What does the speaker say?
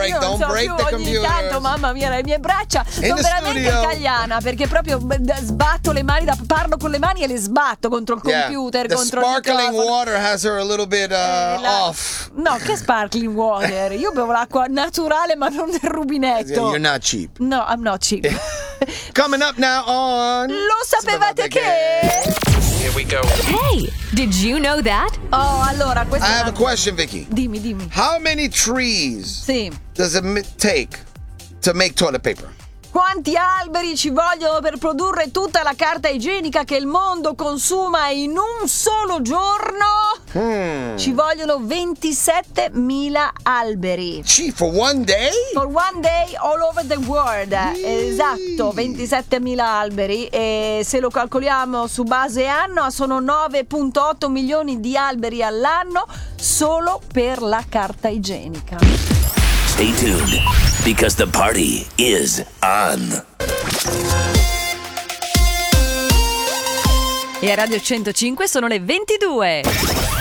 Io non Don't so break più the ogni computer. tanto, mamma mia, le mie braccia sono the veramente studio. italiana, perché proprio sbatto le mani, parlo con le mani e le sbatto contro il computer, The contro il sparkling microfono. water has her a little bit off. No, che sparkling water? Io bevo l'acqua naturale, ma non del rubinetto. Yeah, you're not cheap. No, I'm not cheap. Coming up now on... Lo sapevate che? Here we go. Hey, did you know that? Oh, allora, I questa have a question, Vicky. Dimmi. How many trees Sì. does it take to make toilet paper? Quanti alberi ci vogliono per produrre tutta la carta igienica che il mondo consuma in un solo giorno? Ci vogliono 27.000 alberi. Gee, for one day? For one day all over the world. Esatto, 27.000 alberi. E se lo calcoliamo su base anno, sono 9,8 milioni di alberi all'anno solo per la carta igienica. Stay tuned, because the party is on. E a Radio 105 sono le 22.